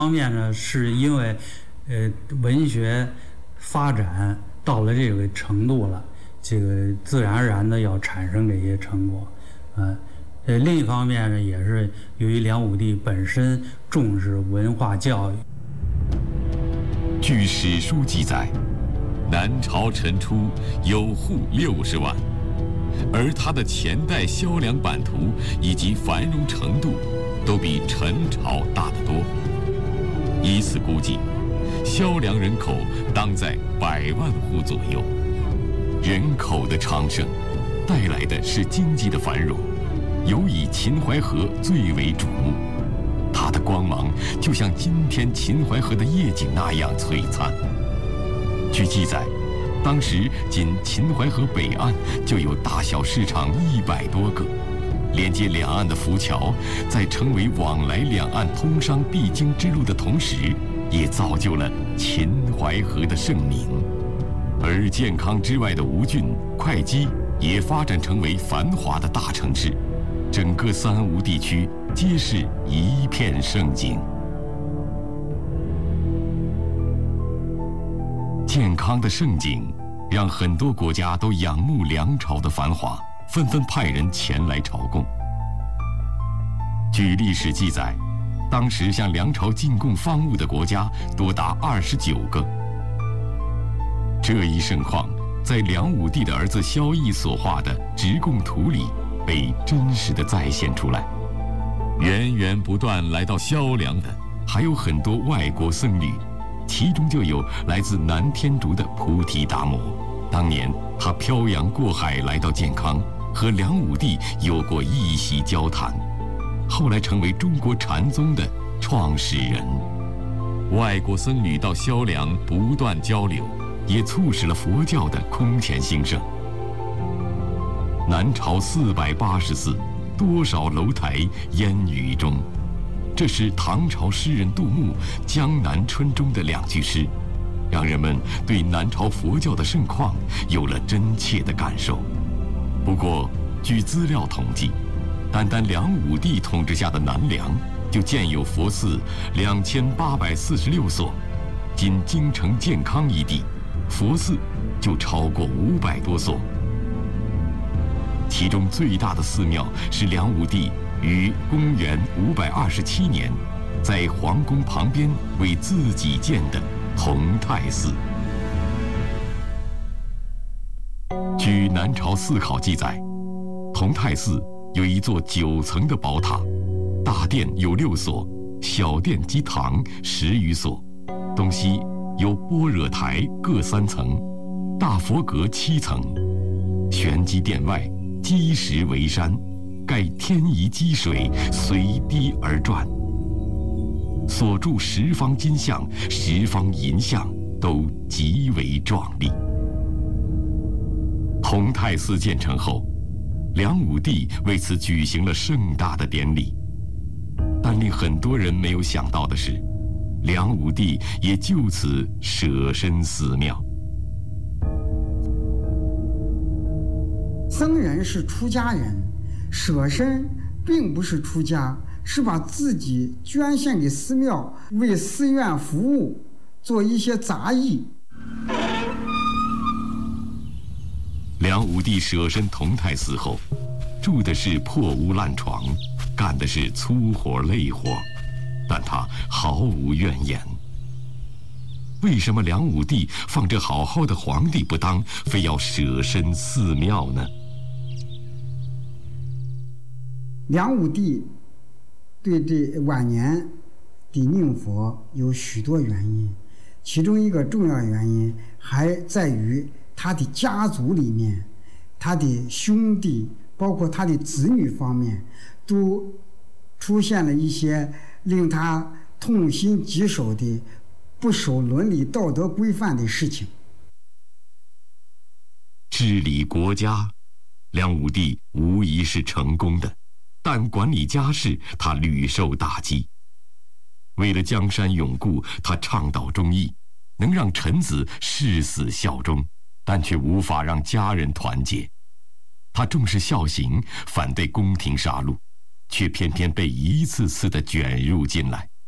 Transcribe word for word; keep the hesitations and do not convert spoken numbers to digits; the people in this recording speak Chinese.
方面呢，是因为，呃，文学发展到了这个程度了，这个自然而然的要产生这些成果，呃，呃，另一方面呢，也是由于梁武帝本身重视文化教育。 据史书记载，南朝陈初有户六十万，而他的前代萧梁版图以及繁荣程度，都比陈朝大得多。以此估计，萧梁人口当在百万户左右。人口的昌盛，带来的是经济的繁荣，尤以秦淮河最为瞩目。它的光芒就像今天秦淮河的夜景那样璀璨。据记载，当时仅秦淮河北岸就有大小市场一百多个。连接两岸的浮桥，在成为往来两岸通商必经之路的同时，也造就了秦淮河的盛名。而健康之外的吴郡、会稽也发展成为繁华的大城市，整个三吴地区皆是一片盛景。健康的盛景，让很多国家都仰慕梁朝的繁华，纷纷派人前来朝贡。据历史记载，当时向梁朝进贡方物的国家多达二十九个。这一盛况，在梁武帝的儿子萧绎所画的《直贡图》里被真实的再现出来。源源不断来到萧梁的，还有很多外国僧侣，其中就有来自南天竺的菩提达摩。当年他漂洋过海来到健康，和梁武帝有过一席交谈，后来成为中国禅宗的创始人。外国僧侣到萧梁不断交流，也促使了佛教的空前兴盛。南朝四百八十寺，多少楼台烟雨中，这是唐朝诗人杜牧《江南春》中的两句诗，让人们对南朝佛教的盛况有了真切的感受。不过，据资料统计，单单梁武帝统治下的南梁就建有佛寺两千八百四十六所，仅京城健康一地，佛寺就超过五百多所。其中最大的寺庙是梁武帝于公元五百二十七年，在皇宫旁边为自己建的同泰寺。据南朝寺考记载，同泰寺有一座九层的宝塔，大殿有六所，小殿及堂十余所，东西有般若台各三层，大佛阁七层。玄机殿外基石为山，盖天仪积水，随堤而转。所筑十方金像、十方银像都极为壮丽。同泰寺建成后，梁武帝为此举行了盛大的典礼。但令很多人没有想到的是，梁武帝也就此舍身寺庙。 僧人是出家人，舍身并不是出家，是把自己捐献给寺庙，为寺院服务，做一些杂役。 梁武帝舍身同泰寺后，住的是破屋烂床，干的是粗活累活，但他毫无怨言。为什么梁武帝放着好好的皇帝不当，非要舍身寺庙呢？ 梁武帝对这晚年的宁佛有许多原因，其中一个重要原因还在于他的家族里面，他的兄弟包括他的子女方面都出现了一些令他痛心疾首的不守伦理道德规范的事情。 治理国家，梁武帝无疑是成功的，但管理家事他屡受打击。为了江山永固，他倡导忠义，能让臣子誓死效忠，但却无法让家人团结。他重视孝行，反对宫廷杀戮，却偏偏被一次次的卷入进来。